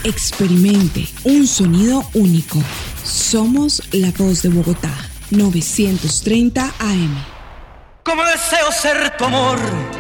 Experimente un sonido único. Somos la voz de Bogotá, 930 AM. Como deseo ser tu amor,